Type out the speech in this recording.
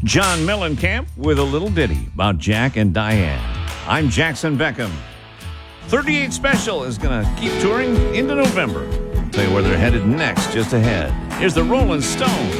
John Mellencamp with a little ditty about Jack and Diane. I'm Jackson Beckham. 38 Special is going to keep touring into November. I'll tell you where they're headed next, just ahead. Here's the Rolling Stones.